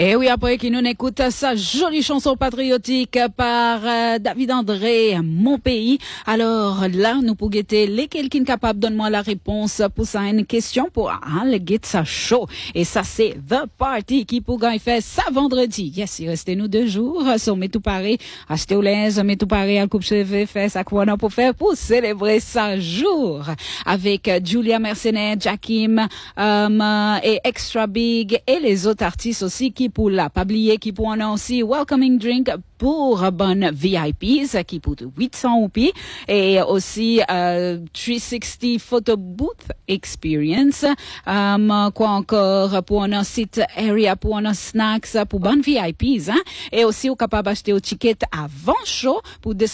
Et oui, après qu'il nous écoute sa jolie chanson patriotique par David André, Mon Pays. Alors là, nous pour guetter les quelqu'un capable, donne-moi la réponse pour ça, une question pour le get ça chaud. Et ça, c'est The Party qui pour gagner fait ça vendredi. Yes, il restait nous 2 jours. So, mais tout pareil. Acheter au linge, mais tout pareil, à coupe cheveux, fait ça qu'on a pour faire pour célébrer ça jour. Avec Julia Mercenaire, Jakim, et Extra Big et les autres artistes aussi qui pour la pas oublier qui pour en a aussi welcoming drink pour bonne VIPs qui pour 800 roupies et aussi 360 photo booth experience quoi encore pour un site area pour un snacks pour bonne VIPs hein et aussi au capable acheter au ticket avant show pour